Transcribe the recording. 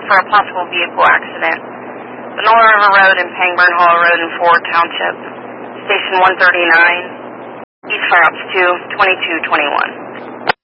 for a possible vehicle accident. Vanilla River Road and Pangburn Hollow Road in Ford Township. Station 139, East Fire Ops 2, 2221.